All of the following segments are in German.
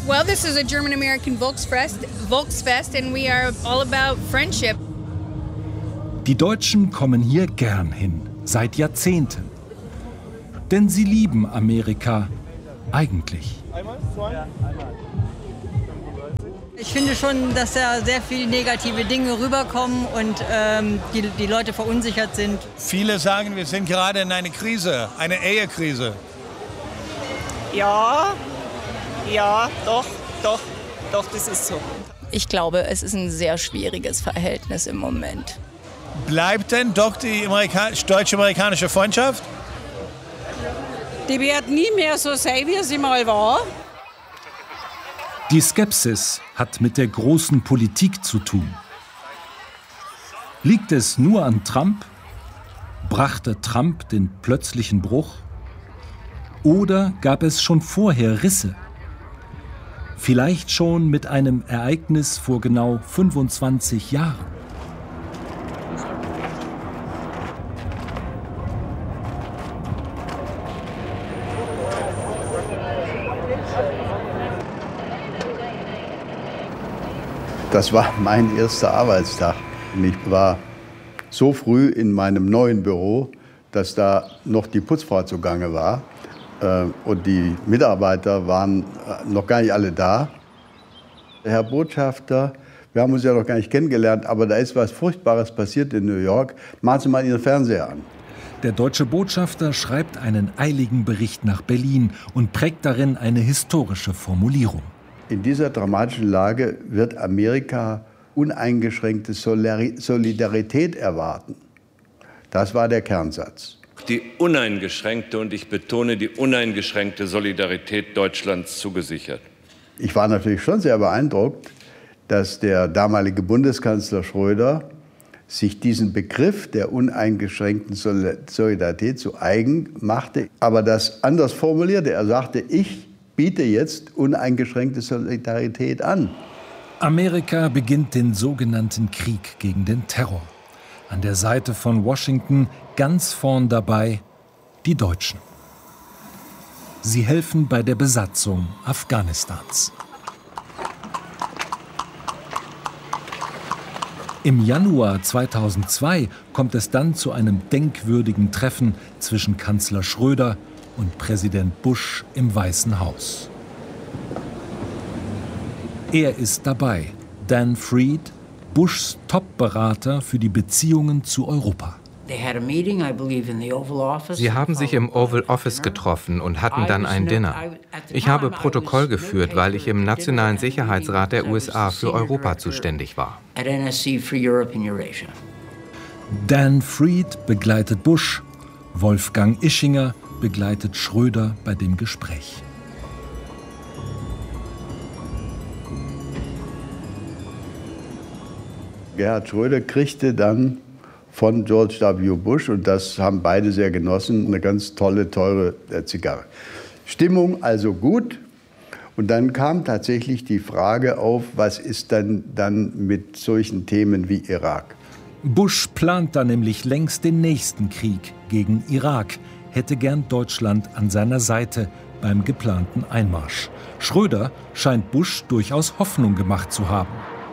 Well, this is a German-American Volksfest and we are all about friendship. Die Deutschen kommen hier gern hin, seit Jahrzehnten. Denn sie lieben Amerika eigentlich. Ich finde schon, dass da sehr viele negative Dinge rüberkommen und die Leute verunsichert sind. Viele sagen, wir sind gerade in einer Krise, eine Ehekrise. Ja, doch, das ist so. Ich glaube, es ist ein sehr schwieriges Verhältnis im Moment. Bleibt denn doch die deutsch-amerikanische Freundschaft? Die wird nie mehr so sein, wie sie mal war. Die Skepsis hat mit der großen Politik zu tun. Liegt es nur an Trump? Brachte Trump den plötzlichen Bruch? Oder gab es schon vorher Risse? Vielleicht schon mit einem Ereignis vor genau 25 Jahren. Das war mein erster Arbeitstag. Und ich war so früh in meinem neuen Büro, dass da noch die Putzfrau zugange war. Und die Mitarbeiter waren noch gar nicht alle da. Herr Botschafter, wir haben uns ja noch gar nicht kennengelernt, aber da ist was Furchtbares passiert in New York. Machen Sie mal Ihren Fernseher an. Der deutsche Botschafter schreibt einen eiligen Bericht nach Berlin und prägt darin eine historische Formulierung. In dieser dramatischen Lage wird Amerika uneingeschränkte Solidarität erwarten. Das war der Kernsatz. Die uneingeschränkte, und ich betone die uneingeschränkte Solidarität Deutschlands zugesichert. Ich war natürlich schon sehr beeindruckt, dass der damalige Bundeskanzler Schröder sich diesen Begriff der uneingeschränkten Solidarität zu eigen machte, aber das anders formulierte. Er sagte, ich biete jetzt uneingeschränkte Solidarität an. Amerika beginnt den sogenannten Krieg gegen den Terror. An der Seite von Washington, ganz vorn dabei, die Deutschen. Sie helfen bei der Besatzung Afghanistans. Im Januar 2002 kommt es dann zu einem denkwürdigen Treffen zwischen Kanzler Schröder und Präsident Bush im Weißen Haus. Er ist dabei, Dan Fried, Bushs Top-Berater für die Beziehungen zu Europa. Sie haben sich im Oval Office getroffen und hatten dann ein Dinner. Ich habe Protokoll geführt, weil ich im Nationalen Sicherheitsrat der USA für Europa zuständig war. Dan Fried begleitet Bush, Wolfgang Ischinger begleitet Schröder bei dem Gespräch. Gerhard Schröder kriegte dann von George W. Bush, und das haben beide sehr genossen, eine ganz tolle, teure Zigarre. Stimmung also gut. Und dann kam tatsächlich die Frage auf, was ist dann mit solchen Themen wie Irak? Bush plant da nämlich längst den nächsten Krieg gegen Irak, hätte gern Deutschland an seiner Seite beim geplanten Einmarsch. Schröder scheint Bush durchaus Hoffnung gemacht zu haben.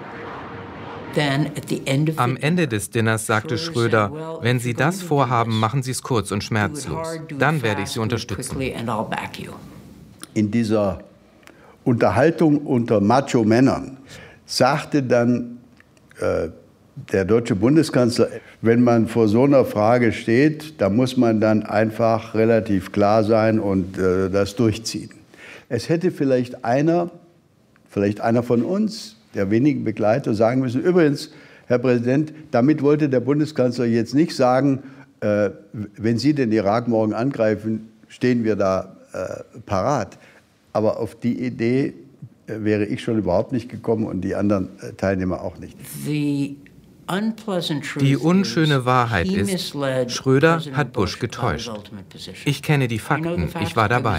Am Ende des Dinners sagte Schröder, wenn Sie das vorhaben, machen Sie es kurz und schmerzlos. Dann werde ich Sie unterstützen. In dieser Unterhaltung unter Macho-Männern sagte dann der deutsche Bundeskanzler, wenn man vor so einer Frage steht, da muss man dann einfach relativ klar sein und das durchziehen. Es hätte vielleicht einer von uns, der wenigen Begleiter, sagen müssen, übrigens, Herr Präsident, damit wollte der Bundeskanzler jetzt nicht sagen, wenn Sie den Irak morgen angreifen, stehen wir da parat. Aber auf die Idee wäre ich schon überhaupt nicht gekommen und die anderen Teilnehmer auch nicht. Die unschöne Wahrheit ist, Schröder hat Bush getäuscht. Ich kenne die Fakten, ich war dabei.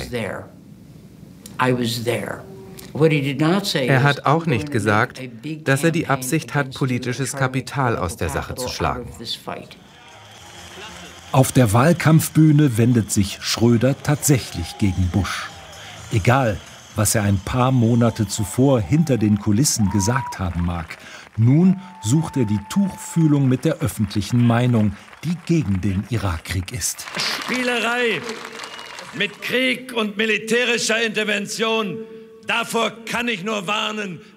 Er hat auch nicht gesagt, dass er die Absicht hat, politisches Kapital aus der Sache zu schlagen. Auf der Wahlkampfbühne wendet sich Schröder tatsächlich gegen Bush. Egal, was er ein paar Monate zuvor hinter den Kulissen gesagt haben mag. Nun sucht er die Tuchfühlung mit der öffentlichen Meinung, die gegen den Irakkrieg ist. Spielerei mit Krieg und militärischer Intervention, davor kann ich nur warnen.